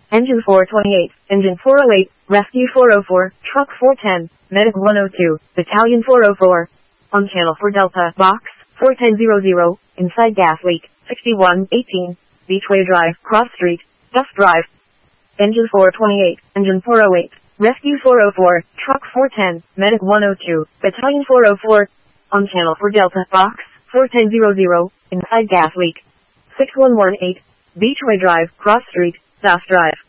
Engine 428, Engine 408, Rescue 404, Truck 410, Medic 102, Battalion 404. On channel for Delta, Box 4100, inside gas leak, 6118, Beachway Drive, Cross Street, Duff Drive. Engine 428, Engine 408, Rescue 404, Truck 410, Medic 102, Battalion 404. On channel for Delta, Box 4100, inside gas leak, 6118, Beachway Drive, Cross Street, Duff Drive.